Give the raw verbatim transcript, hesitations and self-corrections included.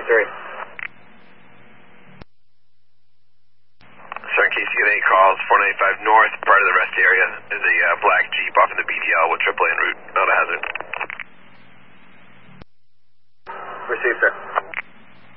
three. Sir, in case you get any calls, four ninety-five north, part of the rest area, is a uh, black Jeep off in the B D L with triple A en route.